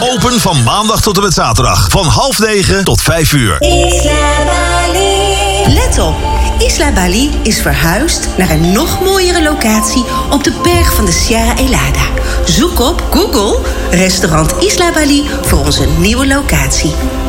Open van maandag tot en met zaterdag. Van 8:30 tot 5:00. Let op. Isla Bali is verhuisd naar een nog mooiere locatie op de berg van de Sierra Elada. Zoek op Google restaurant Isla Bali voor onze nieuwe locatie.